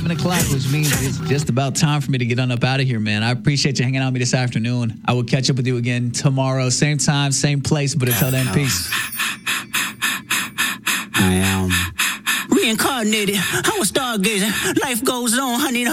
7 o'clock, which means it's just about time for me to get on up out of here, man. I appreciate you hanging out with me this afternoon. I will catch up with you again tomorrow. Same time, same place, but until then, peace. I am reincarnated. I was stargazing. Life goes on, honey.